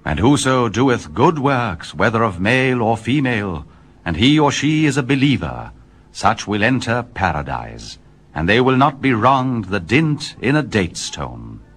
And whoso doeth good works, whether of male or female, and he or she is a believer, such will enter paradise, and they will not be wronged the dint in a date stone.